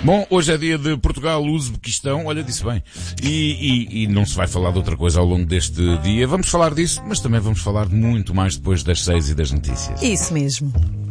Bom, hoje é dia de Portugal-Uzbequistão, olha, disse bem. E não se vai falar de outra coisa ao longo deste dia. Vamos falar disso, mas também vamos falar de muito mais depois das 6 e das notícias. Isso mesmo.